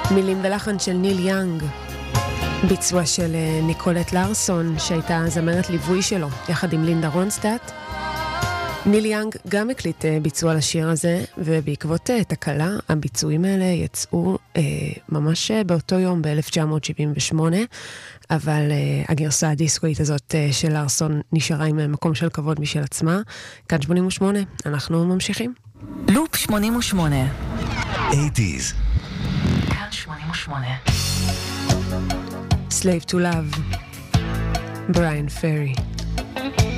מילים ולחן של ניל יאנג, ביצוע של ניקולט לארסון שהייתה זמרת ליווי שלו יחד עם לינדה רונסטאט. ניל יאנג גם הקליט ביצוע לשיר הזה, ובעקבות תקלה הביצועים האלה יצאו ממש באותו יום ב-1978, אבל הגרסה הדיסקואית הזאת של לארסון נשארה עם מקום של כבוד משל עצמה. כאן 88, אנחנו ממשיכים. לופ 88 80s. כאן 88 Slave to Love, בריאן פרי.